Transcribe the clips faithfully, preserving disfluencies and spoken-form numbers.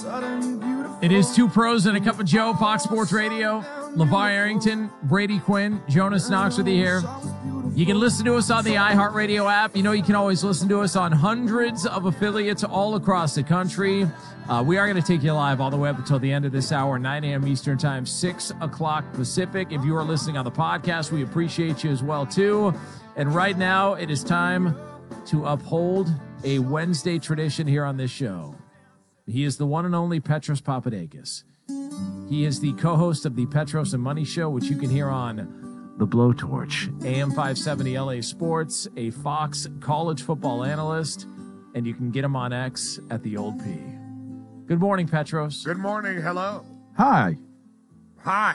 It is Two Pros and a Cup of Joe, Fox Sports Radio. LeVar Arrington, Brady Quinn, Jonas Knox with you here. You can listen to us on the iHeartRadio app. You know you can always listen to us on hundreds of affiliates all across the country. Uh, we are going to take you live all the way up until the end of this hour, nine a.m. Eastern Time, six o'clock Pacific. If you are listening on the podcast, we appreciate you as well, too. And right now, it is time to uphold a Wednesday tradition here on this show. He is the one and only Petros Papadakis. He is the co-host of the Petros and Money Show, which you can hear on The Blowtorch, A M five seventy L A Sports, a Fox college football analyst, and you can get him on X at The Old P. Good morning, Petros. Good morning. Hello. Hi. Hi.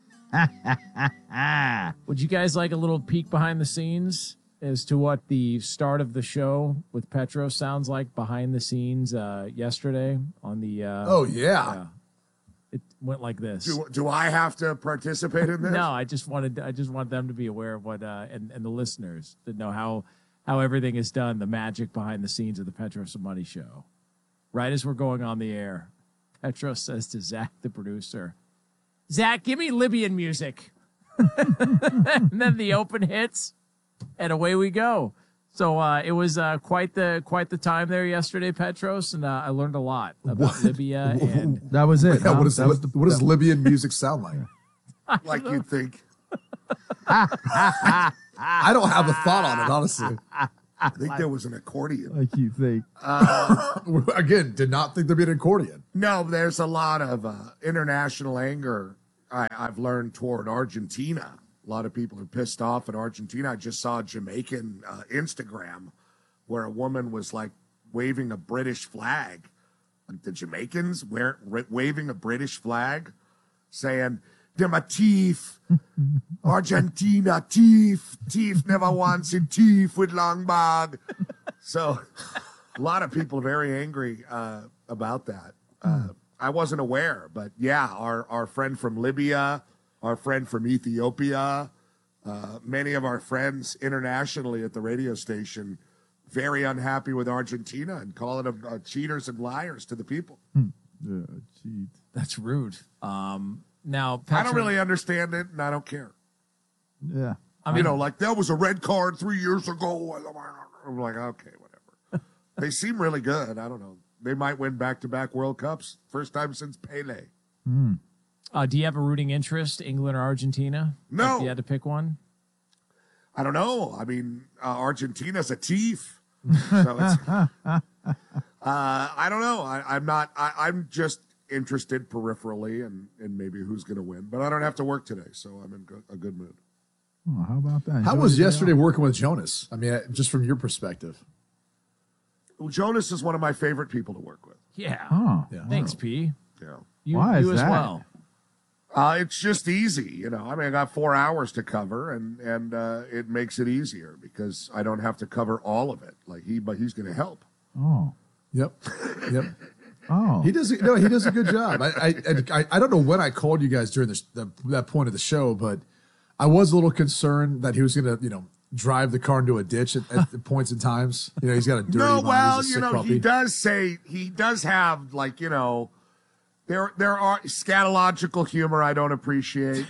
Would you guys like a little peek behind the scenes as to what the start of the show with Petros sounds like behind the scenes uh, yesterday on the... Uh, oh, yeah. uh, it went like this. Do, do I have to participate in this? No, I just wanted I just want them to be aware of what, uh, and, and the listeners to know how, how everything is done, the magic behind the scenes of the Petros and Money Show. Right as we're going on the air, Petros says to Zach, the producer, Zach, give me Libyan music. And then the open hits. And away we go. So uh, it was uh, quite the quite the time there yesterday, Petros, and uh, I learned a lot about what? Libya. And that was it. Yeah, huh? what, is, that what, the, what does that, Libyan music sound like? Like you'd think. I don't have a thought on it, honestly. I think there was an accordion. like you think. Uh, Again, did not think there'd be an accordion. no, there's a lot of uh, international anger I, I've learned toward Argentina. A lot of people are pissed off at Argentina. I just saw a Jamaican uh, Instagram where a woman was like waving a British flag. Like the Jamaicans wear, waving a British flag saying, "Dem a thief. Argentina thief. Thief never wants a thief with long bag." So a lot of people are very angry uh, about that. Uh, I wasn't aware, but yeah, our, our friend from Libya, our friend from Ethiopia, uh, many of our friends internationally at the radio station, very unhappy with Argentina and calling them uh, cheaters and liars to the people. Yeah, cheat. that's rude. Um, now, I don't Petros, really understand it, and I don't care. Yeah. I mean, You know, like, that was a red card three years ago. I'm like, okay, whatever. They seem really good. I don't know. They might win back-to-back World Cups. First time since Pele. Mm. uh, do you have a rooting interest, England or Argentina? No. If you had to pick one? I don't know. I mean, uh, Argentina's a thief. So it's, uh, I don't know. I, I'm not. I, I'm just interested peripherally and and maybe who's going to win. But I don't have to work today, so I'm in good, a good mood. Oh, how about that? How Enjoy was the day yesterday off. working with Jonas? I mean, just from your perspective. Well, Jonas is one of my favorite people to work with. Yeah. Oh, Yeah. Thanks, P. Yeah. You, Why is you as that? well. Uh, it's just easy, you know. I mean, I got four hours to cover, and and uh, it makes it easier because I don't have to cover all of it. Like he, but he's going to help. Oh. Yep. Yep. Oh. He does. No, he does a good job. I, I, I, I don't know when I called you guys during this, the, that point of the show, but I was a little concerned that he was going to, you know, drive the car into a ditch at, at the points and times. You know, he's got a dirty No, mind. well, He's a you sick know, puppy. he does say he does have like you know, there there are scatological humor I don't appreciate.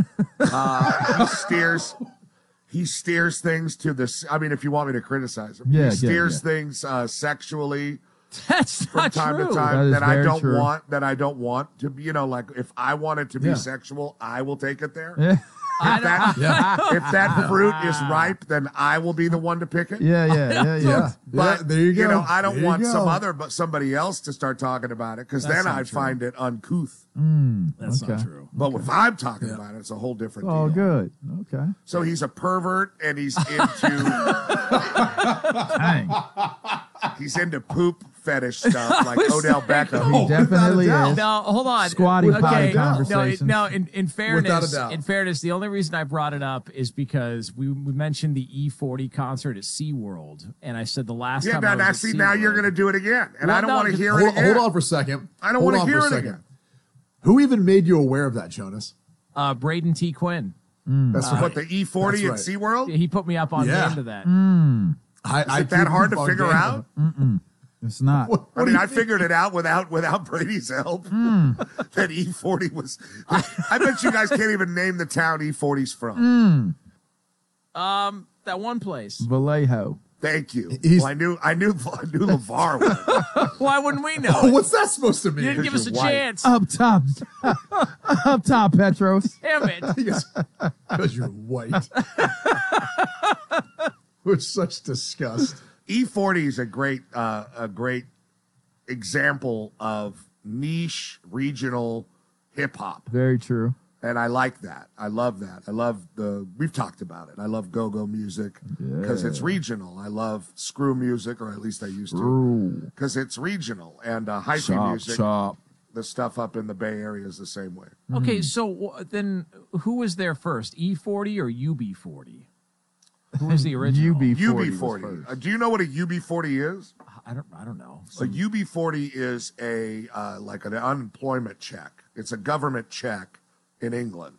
uh, he steers. He steers things to this. I mean, if you want me to criticize him, Yeah, yeah, he steers yeah. things uh, sexually That's from not time true. to time That is that, I very don't true. want. That I don't want to be. You know, like if I want it to be Yeah. sexual, I will take it there. Yeah. If that, if that fruit is ripe, then I will be the one to pick it. Yeah, yeah, yeah, yeah. Yeah. But yeah, there you go. know, I don't There you want go. some other, but somebody else to start talking about it because That's then not I true. find it uncouth. Mm, That's okay. not true. But if I'm talking Yeah. about it, it's a whole different Oh, deal. good. Okay. So he's a pervert and he's into Dang. he's into poop fetish stuff like Odell Beckham. He definitely without a is. Now, hold on. Squatty potty okay. No, conversations. no. In, in fairness, doubt. in fairness, the only reason I brought it up is because we, we mentioned the E forty concert at SeaWorld, and I said the last Yeah, time now, I was now at see, now you're SeaWorld- going to do it again, and Well, I don't no, want to just- hear Hold, it again. hold on for a second. I don't Hold wanna on hear for a it second. again. Who even made you aware of that, Jonas? uh, Braden T. Quinn. That's What, the E forty at That's right. SeaWorld? He put me up on Yeah. the end of that. I, Is it that hard to figure out? Yeah. It's not. What, I what do mean, you I think? figured it out without without Brady's help. That E forty was. I, I bet you guys can't even name the town E forty's from. Um, that one place. Vallejo. Thank you. He's- Well, I knew I knew I knew LeVar would. Why wouldn't we know? Oh, what's that supposed to You mean? didn't give us a you're white. chance. Up top. Up top, Petros. Damn it. Because you're white. With such disgust. E forty is a great uh, a great example of niche regional hip hop. Very true. And I like that. I love that. I love the, we've talked about it. I love go-go music because it's regional. I love screw music, or at least I used to, because it's regional. And uh, hyphy Chop, music, chop. the stuff up in the Bay Area is the same way. Okay, so uh, then who was there first, E forty or U B forty? Who was the original? U B U forty. B forty. Uh, do you know what a U B forty is? I don't. I don't know. A U B forty is a uh, like an unemployment check. It's a government check in England.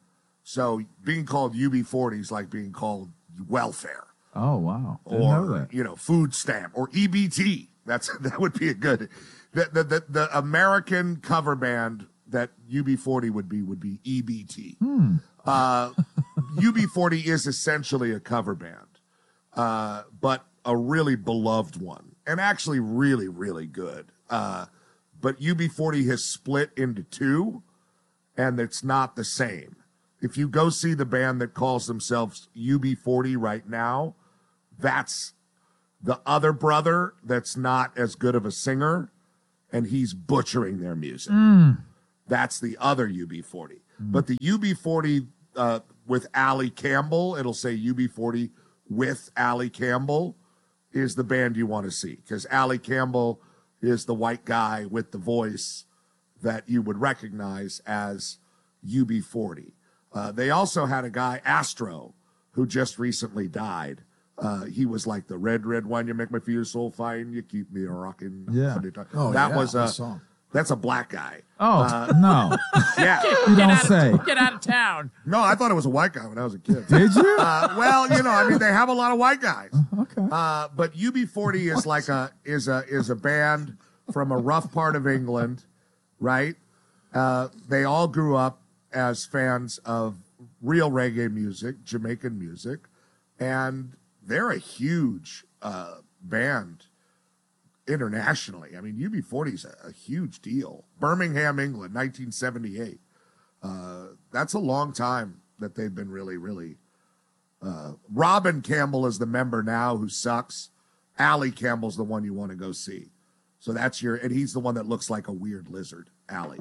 So being called U B forty is like being called welfare. Oh, wow. Didn't know Or that. you know, food stamp, or E B T. That's that would be a good. The the the, the American cover band that U B forty would be would be E B T. Uh, U B forty is essentially a cover band, uh, but a really beloved one, and actually really really good. Uh, but U B forty has split into two, and it's not the same. If you go see the band that calls themselves U B forty right now, that's the other brother that's not as good of a singer, and he's butchering their music. That's the other U B forty. But the U B forty uh, with Allie Campbell, it'll say U B forty with Allie Campbell, is the band you want to see, because Allie Campbell is the white guy with the voice that you would recognize as U B forty. Uh, they also had a guy, Astro, who just recently died. Uh, he was like the red, red wine, you make me feel so fine, you keep me rocking. Yeah. Oh, that yeah, was the a song. that's a black guy. Oh, no. Yeah. You Get don't out say. Of, get out of town. No, I thought it was a white guy when I was a kid. Did you? Uh, well, you know, I mean, they have a lot of white guys. Okay. Uh, but U B forty is like a is a is a band from a rough part of England, right? Uh, they all grew up as fans of real reggae music, Jamaican music, and they're a huge uh, band internationally. I mean, U B forty is a, a huge deal. Birmingham, England, nineteen seventy-eight. Uh, that's a long time that they've been really, really. Uh, Robin Campbell is the member now who sucks. Allie Campbell's the one you want to go see. So that's your, and he's the one that looks like a weird lizard, Allie.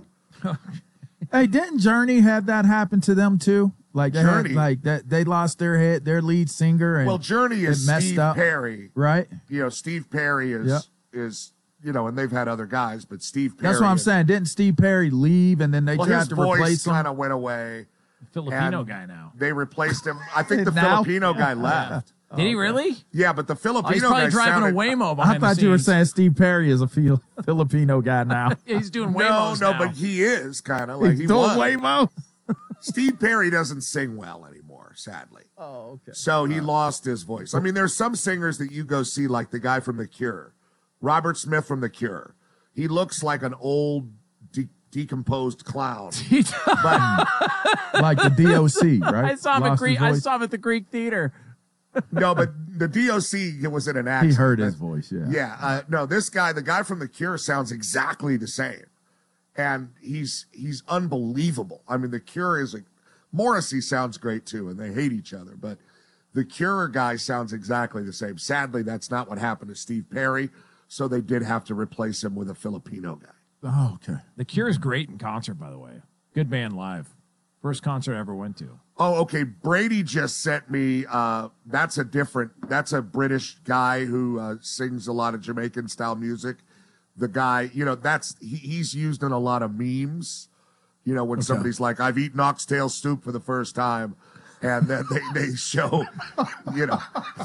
Hey, didn't Journey have that happen to them too? Like they Journey? had, like that they lost their head, their lead singer, and Well, Journey is it messed Steve up. Perry. right? You know, Steve Perry is Yep. is you know, and they've had other guys, but Steve Perry. That's what I'm and- saying. Didn't Steve Perry leave, and then they Well, tried his to voice replace him? kind of went away. Filipino And guy now. They replaced him. I think the Now? Filipino guy left. Did he really? Yeah, but the Filipino Oh, he's probably guy driving sounded, a Waymo I behind thought the you were scenes. saying Steve Perry is a Fil- Filipino guy now. Yeah, he's doing No, Waymos no, now. but he is kind of like He's he doing was. Waymo. Steve Perry doesn't sing well anymore, sadly. Oh, okay. So he lost his voice. I mean, there's some singers that you go see, like the guy from The Cure, Robert Smith from The Cure. He looks like an old de- decomposed clown. But Like the D O C, right? I saw him at Lost his Greek. I voice. saw him at the Greek Theater. no, but the D O C was in an He accent. heard his But- voice. Yeah. Yeah, uh, no, this guy, the guy from The Cure, sounds exactly the same, and he's he's unbelievable. I mean, The Cure is a Morrissey sounds great too, and they hate each other, but the Cure guy sounds exactly the same. Sadly, that's not what happened to Steve Perry, so they did have to replace him with a Filipino guy. Oh, okay. The Cure is great in concert, by the way. Good band live. First concert I ever went to. Oh, okay. Brady just sent me. Uh, that's a different. That's a British guy who uh, sings a lot of Jamaican style music. The guy, you know, that's he, he's used in a lot of memes. You know, when somebody's like, "I've eaten oxtail soup for the first time," and then they, they show, you know,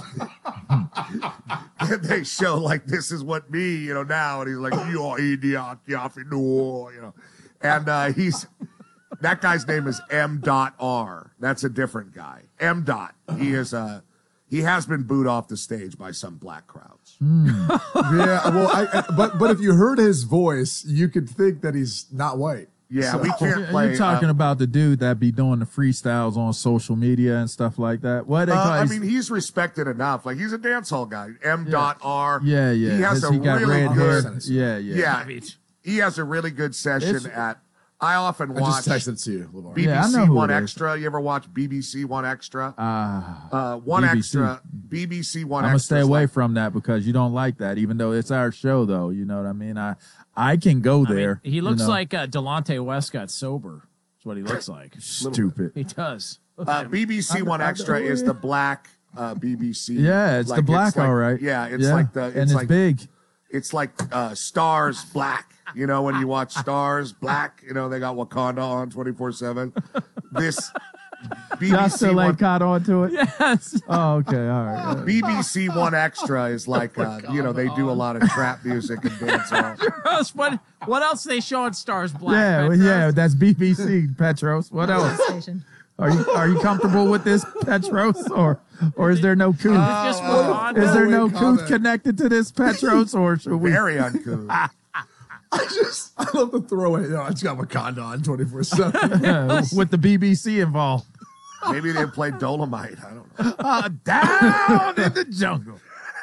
they show like this is what me, you know, now, and he's like, "You idiot, you know," and uh, he's. That guy's name is M. Dot R. That's a different guy. M. Dot. He is a he has been booed off the stage by some black crowds. Yeah, well, I, I, but but if you heard his voice, you could think that he's not white. Yeah, So- we can't play. You're talking uh, about the dude that be doing the freestyles on social media and stuff like that. What they Uh, call I it? mean, he's respected enough. Like he's a dance hall guy. M. Dot R. yeah, yeah. He has Has a he got really red good. hair? Yeah, yeah. Yeah, he has a really good session It's- at. I often I watch just texted it to you, LeVar. B B C Yeah, I know who One it is. Extra. You ever watch B B C One Extra? Ah, Uh, One B B C. Extra. B B C One I'm gonna Extra. stay is away like- from that because you don't like that, even though it's our show, though. You know what I mean? I I can go I mean, there. he you looks know. like uh, Delonte West got sober. That's what he looks like. stupid. He does. Uh, B B C I- One I- Extra is the black uh, B B C. Yeah, it's Like, the black, like- all right. Yeah, it's yeah. like the. It's and it's like, big. It's like uh, Stars Black. You know, when you watch Stars Black, you know, they got Wakanda on twenty-four seven. This B B Y'all C still one, ain't caught on to it? Yes. Oh, okay, all right. yeah. B B C One Extra is like, uh, you know, they do a lot of trap music and dance hall. Petros, what what else they show on Stars Black? Yeah, well, Petros? yeah, that's B B C, Petros. What else? Station. Are you are you comfortable with this, Petros, or or is there no couth? Just move on. is there no Wait, couth comment. connected to this, Petros, or should we? Very uncouth. I just, I love the throwaway. No, I just got Wakanda on twenty-four seven. Yeah, with the B B C involved? Maybe they play Dolomite. I don't know. Uh, down in the jungle.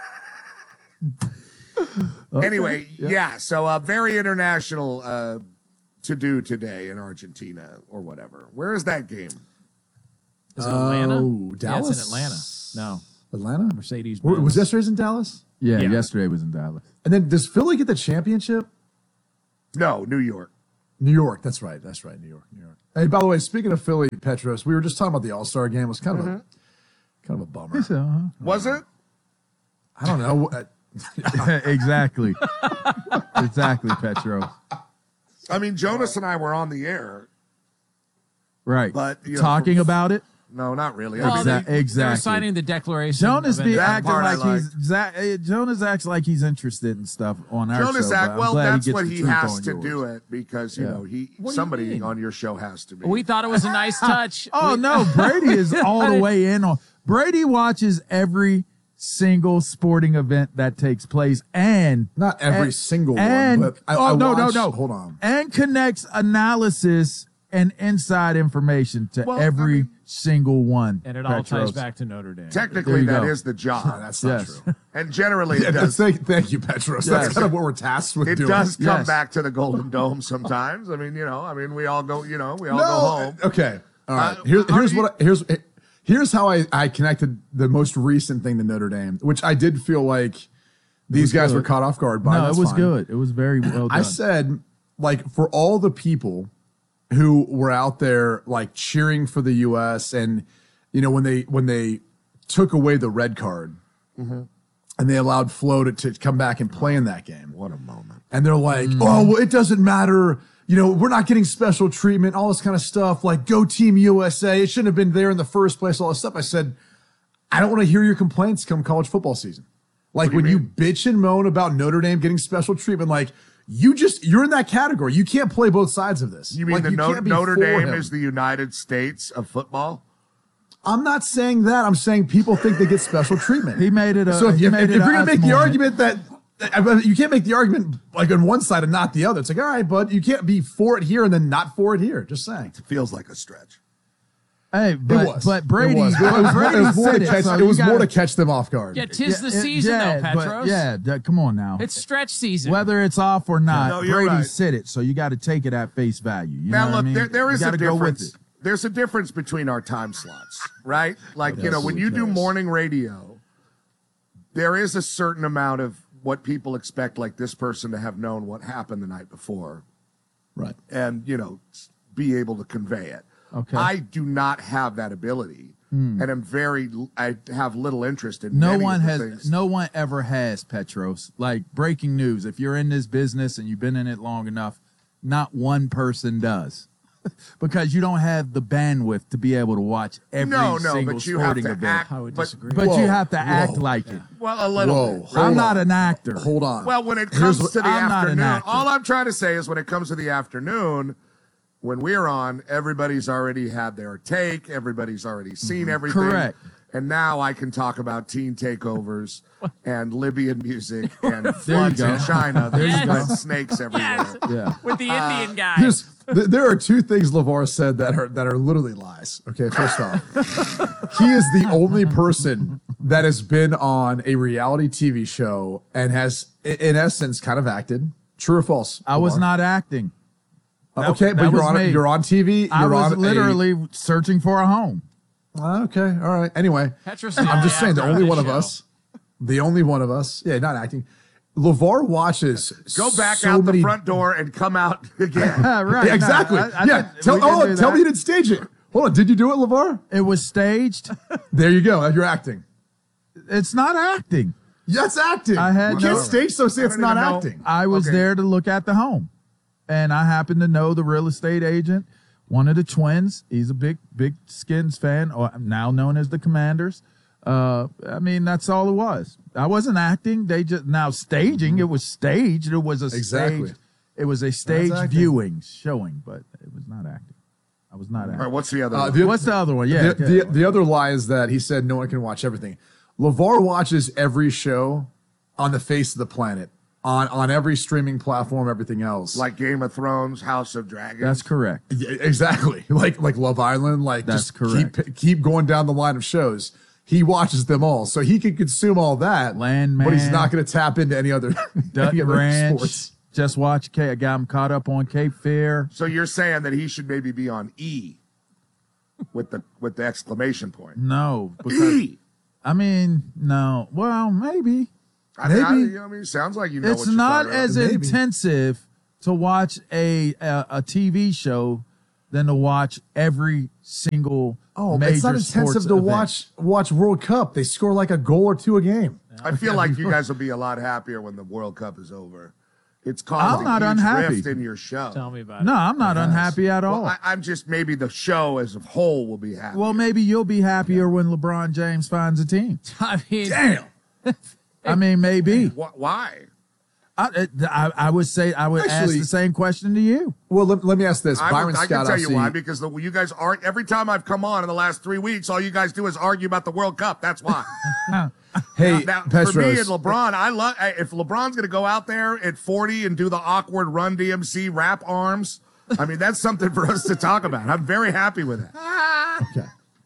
Anyway, yeah. So uh, very international uh, to do today in Argentina or whatever. Where is that game? Is it Atlanta? Oh, Yeah, it's Dallas? in Atlanta. No, Atlanta? Mercedes. W- Was yesterday's in Dallas? Yeah, Yeah. yesterday was in Dallas. And then does Philly get the championship? No, New York. New York. That's right. That's right. New York. New York. Hey, by the way, speaking of Philly, Petros, we were just talking about the All Star game. It was kind of a kind of a bummer. So, uh, Was it? I don't know. Uh, exactly, exactly, Petros. I mean, Jonas and I were on the air. Right, But, you know, talking for- about it. No, not really. Well, I mean, Exa- they, They're exactly. signing the declaration. Jonas of be Independence. That acting part I like he's Zach, eh, Jonas acts like he's interested in stuff on our Jonas show. act but I'm well. glad That's gets what the he truth has on to yours. do it because you Yeah. know he What do you somebody mean? on your show has to be. We thought it was a nice touch. Oh We- no, Brady is all the way in on. Brady watches every single sporting event that takes place, and Not every and- single one, and, but I- oh I no, watched- no, no, hold on. and connects analysis and inside information to Well, I every mean- single one. And it all Petros. ties back to Notre Dame. Technically, There that you is go. the job, That's not Yes. true. and generally Yeah, it that's, does. thank, thank you, Petros. That's Yes. kind of what we're tasked with It doing. does come Yes. back to the Golden Dome sometimes. I mean, you know, I mean, we all go, you know, we all No, go home. okay. All right. Uh, Here, are here's you- what. I, here's here's how I, I connected the most recent thing to Notre Dame, which I did feel like these guys good. were caught off guard by. No, That's it was fine. good. It was very well done. I said, like, for all the people who were out there like cheering for the U S and you know when they when they took away the red card Mm-hmm. and they allowed Flo to, to come back and play in that game. What a moment! And they're like, Mm. oh, well, it doesn't matter. You know, we're not getting special treatment, all this kind of stuff. Like, go Team U S A. It shouldn't have been there in the first place, all this stuff. I said, I don't want to hear your complaints come college football season. Like, do you when you mean? bitch and moan about Notre Dame getting special treatment, like, you just, you're in that category. You can't play both sides of this. You mean Like, the No- can't be Notre for Dame him. is the United States of football? I'm not saying that. I'm saying people think they get special treatment. He made it a. So if, he if, made if it you're a going to us make the moment. argument that I mean, you can't make the argument like on one side and not the other. It's like, all right, bud, you can't be for it here and then not for it here. Just saying. It feels like a stretch. Hey, but was. but Brady, It was, it was, Brady it was more, said to catch, so it you was gotta- more to catch them off guard. Yeah, tis the Yeah, it- season yeah, though, but- Petros. yeah, that- come on now. It's stretch season. Whether it's off or not, No, you're Brady right. said it, so you got to take it at face value. You Now, know what look, I mean? there, there You is a gotta go with difference. it. There's a difference between our time slots, right? Like, you know, when you do Yes. morning radio, there is a certain amount of what people expect, like this person to have known what happened the night before Right. and, you know, be able to convey it. Okay. I do not have that ability. And I'm very, I have little interest in No many one of the has, things. no one ever has, Petros. Like breaking news, if you're in this business and you've been in it long enough, not one person does, because you don't have the bandwidth to be able to watch every No, no, single but you have sporting to event. act. I would but- disagree. But Whoa, you have to whoa. act like it. Well, a little Whoa, bit. hold I'm on. not an actor. Hold on. Well, when it Here's comes what- to the I'm not an afternoon, actor. all I'm trying to say is when it comes to the afternoon, when we're on, everybody's already had their take, everybody's already seen everything. Correct. And now I can talk about teen takeovers and Libyan music and There you floods go. in China. There There's you go. been snakes everywhere. Yes. Yeah. With the Indian guy. There's, th- there are two things LeVar said that are that are literally lies. Okay, first off, he is the only person that has been on a reality T V show and has, i- in essence, kind of acted. True or false? I was LeVar? not acting. Uh, that- okay, that but you're was on me. you're on T V. You're I was on a- literally searching for a home. Uh, okay, all right. Anyway, Petrus I'm just saying the after only this one of show. us, the only one of us. Yeah, not acting. LeVar watches. Go back so out many, the front door and come out again. right. Yeah, no, exactly. I- I yeah. did- Tell, we did oh, do tell that. me you didn't stage it. Hold on. Did you do it, LeVar? It was staged. There you go. You're acting. It's not acting. That's acting. I had you can't no- stage so say I it's don't not even know. acting. I was Okay. there to look at the home, and I happened to know the real estate agent, one of the twins. He's a big, big Skins fan, or now known as the Commanders. Uh, I mean, that's all it was. I wasn't acting. They just now staging. It was staged. It was a Exactly. staged. It was a staged acting. viewing showing, but it was not acting. I was not acting. All right, what's the other Uh, one? the- What's the other one? Yeah, the, okay. the, the other lie is that he said no one can watch everything. LeVar watches every show on the face of the planet, on, on every streaming platform, everything else. Like Game of Thrones, House of Dragons. That's correct. Yeah, exactly. Like like Love Island. Like That's just correct. Keep, keep going down the line of shows. He watches them all, so he can consume all that. Landman. but he's not going to tap into any other, Dutton any other Ranch. sports. Just watch. Cape, I got him caught up on Cape Fear. So you're saying that he should maybe be on E with the with the exclamation point. No, because E. I mean, no. Well, maybe. I mean, I, Maybe. you know, what I mean, it sounds like you know. It's what you're not talking about. as Maybe. intensive to watch a, a a T V show than to watch every single Oh, major it's not intensive sports to event. watch watch World Cup. They score like a goal or two a game. I feel like you guys will be a lot happier when the World Cup is over. It's caused I'm a not huge unhappy. rift in your show. Tell me about No, it. I'm not unhappy at all. Well, I, I'm just maybe the show as a whole will be happy. well, maybe you'll be happier when LeBron James finds a team. I mean, Damn. I mean, maybe. Wh- why? I, I, I would say I would ask Actually- the same question to you. Well, let, let me ask this. I, Byron will, I Scott, can tell you obviously- why. Because the, you guys are every time I've come on in the last three weeks, all you guys do is argue about the World Cup. That's why. Hey, Now, for Petros. me and LeBron, I love if LeBron's going to go out there at forty and do the awkward Run D M C wrap arms. I mean, that's something for us to talk about. I'm very happy with it. Okay.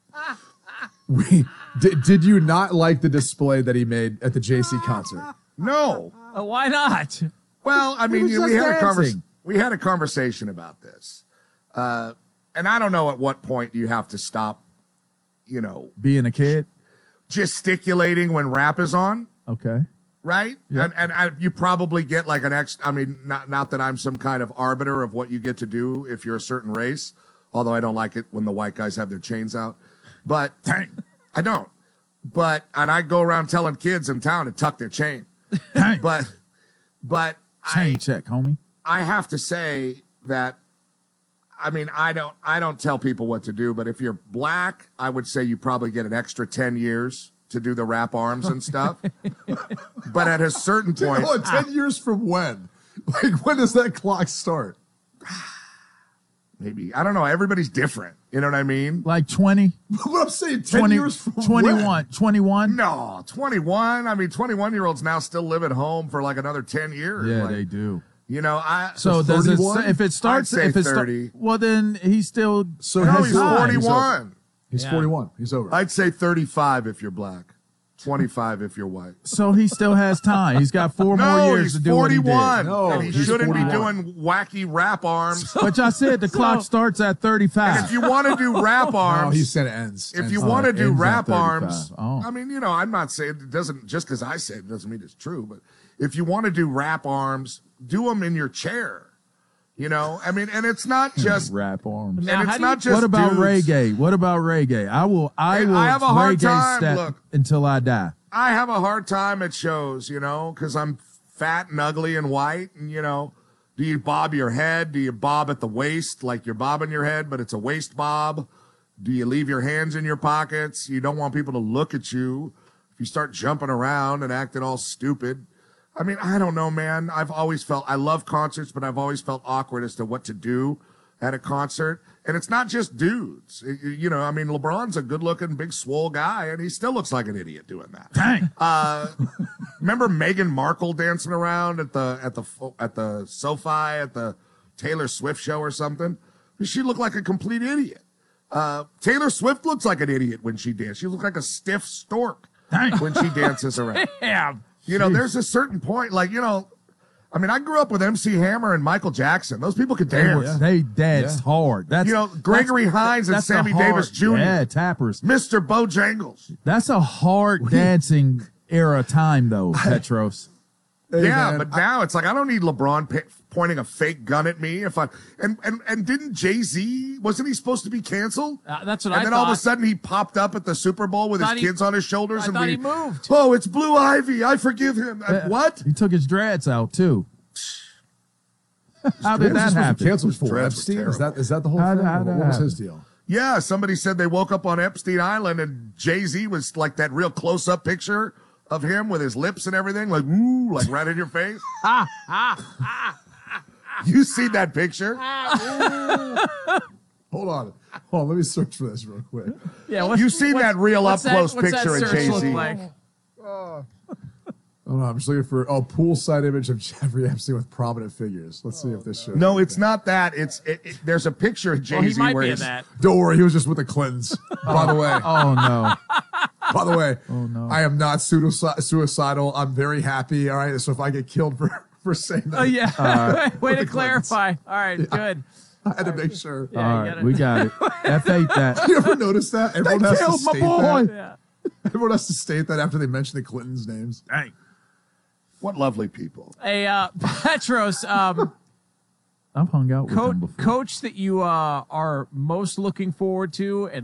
We did, did you not like the display that he made at the J C concert? No. uh, why not? Well, I mean, was you know, we just had a convers- dancing. we had a conversation about this, uh, and I don't know at what point you have to stop, you know, Being a kid. gesticulating when rap is on, Okay. right? Yep. And and I, you probably get like an ex. I mean, not not that I'm some kind of arbiter of what you get to do if you're a certain race, although I don't like it when the white guys have their chains out, but I don't. But and I go around telling kids in town to tuck their chain, Dang. but but Chain I, check, homie. I have to say that I mean I don't I don't tell people what to do, but if you're black, I would say you probably get an extra ten years to do the wrap arms and stuff. But at a certain point, Oh, ten years from when? Like, when does that clock start? maybe I don't know, everybody's different. You know what I mean? Like twenty, What I'm saying, ten twenty, years from twenty-one, when? twenty-one. No, twenty-one. I mean, twenty-one year olds now still live at home for like another ten years. Yeah, Like, they do. You know, I So does it, thirty-one? if it starts, I'd say if it's start, thirty. well, then he's still, So no, has he's time. forty-one. He's Yeah. forty-one. He's over. I'd say thirty-five if you're black, twenty-five if you're white. so he still has time. He's got four No, more years he's to do what he forty-one. did. No, and he he's shouldn't be forty-one. doing wacky rap arms. But I said the clock starts at And thirty-five. if you want to do rap No, arms, he said it ends. if ends. you Oh, want to it do ends at rap thirty-five. arms, Oh. I mean, you know, I'm not saying it doesn't, just because I say it doesn't mean it's true, but if you want to do rap arms, do them in your chair. You know, I mean, and it's not just, and Rap arms. Now, how it's do not you- just What about dudes. reggae? What about reggae? I will. I Hey, will. I have a hard reggae time, step look. until I die. I have a hard time at shows, you know, because I'm fat and ugly and white. And, you know, do you bob your head? Do you bob at the waist like you're bobbing your head, but it's a waist bob? Do you leave your hands in your pockets? You don't want people to look at you. If you start jumping around and acting all stupid. I mean, I don't know, man. I've always felt, I love concerts, but I've always felt awkward as to what to do at a concert. And it's not just dudes. You know, I mean, LeBron's a good-looking, big, swole guy, and he still looks like an idiot doing that. Dang. Uh, remember Meghan Markle dancing around at the at the at the SoFi at the Taylor Swift show or something? She looked like a complete idiot. Uh, Taylor Swift looks like an idiot when she dances. She looks like a stiff stork Dang. when she dances around. Damn. You know, there's a certain point, like, you know, I mean, I grew up with M C Hammer and Michael Jackson. Those people could dance. They danced Yeah. hard. That's You know, Gregory that's- Hines and that's a Sammy hard- Davis Junior Yeah, tappers. Mister Bojangles. That's a hard dancing era time, though, Petros. Hey, Yeah, man, but now it's like I don't need LeBron p- pointing a fake gun at me if I and and and didn't Jay-Z, wasn't he supposed to be canceled? Uh, that's what and I then thought. all of a sudden he popped up at the Super Bowl with his Thought he- kids on his shoulders I and thought we he moved. Oh, it's Blue Ivy. I forgive him. Uh, what? He took his dreads out, too. How did Dreads that was happen? Canceled for Dreads was Epstein. Is terrible. that is that the whole How- thing? how What did was that his happen? deal? Yeah, somebody said they woke up on Epstein Island and Jay-Z was like that real close-up picture of him with his lips and everything, like ooh, like right in your face. You see that picture? Hold on, hold on. Let me search for this real quick. Yeah, what's- You seen what's- that real what's that- up-close what's that picture of search look Jay-Z? like? Oh no, I'm just looking for oh poolside image of Jeffrey Epstein with prominent figures. Let's see if this shows. No, it's not that. It's it, it, there's a picture of Jay-Z Well, he might where be in he's that. Don't worry, he was just with the Clintons. By the way, Oh, no. by the way, Oh, no. I am not suici- suicidal. I'm very happy. All right, so if I get killed for for saying that, Oh, yeah. Way to the Clintons. clarify. All right, good. I had to make sure. Yeah, All you right, gotta- we got it. F eight that. You ever notice that? Everyone They has to killed my state boy. that. Yeah. Everyone has to state that after they mention the Clintons' names. Dang. what lovely people. Hey, uh, Petros, um, I've hung out with co- him before. coach that you uh, are most looking forward to and